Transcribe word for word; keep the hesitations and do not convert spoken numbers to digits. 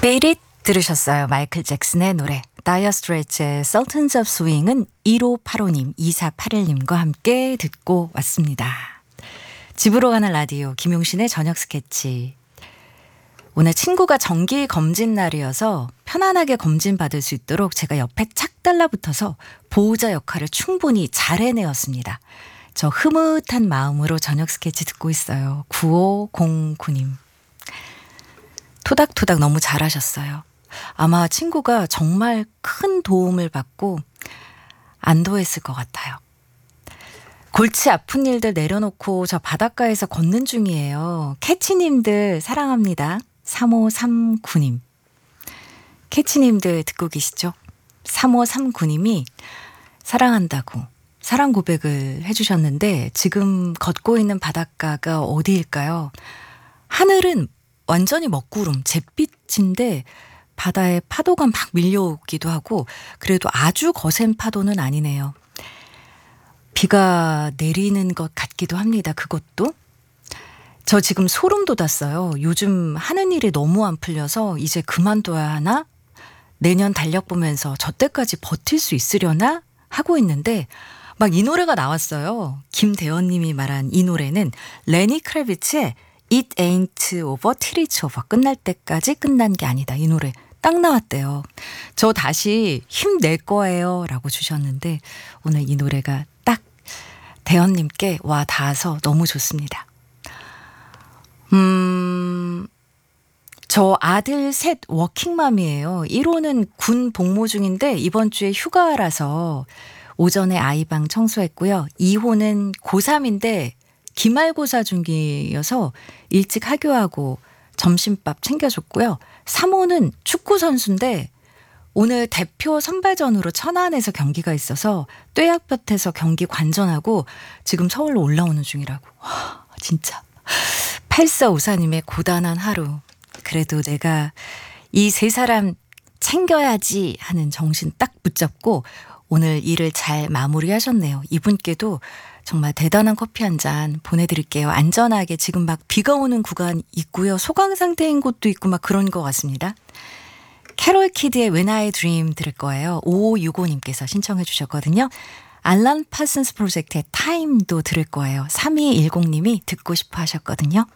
Beat It 들으셨어요. 마이클 잭슨의 노래. 다이어 스트레이츠의 Sultans of Swing은 일오팔오님, 이사팔일님과 함께 듣고 왔습니다. 집으로 가는 라디오 김용신의 저녁 스케치. 오늘 친구가 정기 검진 날이어서 편안하게 검진 받을 수 있도록 제가 옆에 착 달라붙어서 보호자 역할을 충분히 잘 해내었습니다. 저 흐뭇한 마음으로 저녁 스케치 듣고 있어요. 구오공구님. 토닥토닥 너무 잘하셨어요. 아마 친구가 정말 큰 도움을 받고 안도했을 것 같아요. 골치 아픈 일들 내려놓고 저 바닷가에서 걷는 중이에요. 캐치님들 사랑합니다. 삼오삼구님. 캐치님들 듣고 계시죠? 삼오삼구님이 사랑한다고 사랑 고백을 해주셨는데 지금 걷고 있는 바닷가가 어디일까요? 하늘은 완전히 먹구름, 잿빛인데 바다에 파도가 막 밀려오기도 하고 그래도 아주 거센 파도는 아니네요. 비가 내리는 것 같기도 합니다. 그것도. 저 지금 소름 돋았어요. 요즘 하는 일이 너무 안 풀려서 이제 그만둬야 하나? 내년 달력 보면서 저 때까지 버틸 수 있으려나? 하고 있는데 막 이 노래가 나왔어요. 김대원님이 말한 이 노래는 레니 크래비츠의 It ain't over till it's over. 끝날 때까지 끝난 게 아니다. 이 노래 딱 나왔대요. 저 다시 힘낼 거예요 라고 주셨는데 오늘 이 노래가 딱 대원님께 와 닿아서 너무 좋습니다. 음, 저 아들 셋 워킹맘이에요. 일 호는 군 복무 중인데 이번 주에 휴가라서 오전에 아이방 청소했고요. 이 호는 고삼인데 기말고사 중이어서 일찍 하교하고 점심밥 챙겨줬고요. 삼 호는 축구 선수인데 오늘 대표 선발전으로 천안에서 경기가 있어서 뙤약볕에서 경기 관전하고 지금 서울로 올라오는 중이라고. 와, 진짜. 팔사오사님의 고단한 하루. 그래도 내가 이 세 사람 챙겨야지 하는 정신 딱 붙잡고 오늘 일을 잘 마무리하셨네요. 이분께도 정말 대단한 커피 한 잔 보내드릴게요. 안전하게 지금 막 비가 오는 구간 있고요. 소강 상태인 곳도 있고 막 그런 것 같습니다. 캐롤 키드의 When I Dream 들을 거예요. 오오육오님께서 신청해 주셨거든요. 알란 파슨스 프로젝트의 타임도 들을 거예요. 삼이일공님이 듣고 싶어 하셨거든요.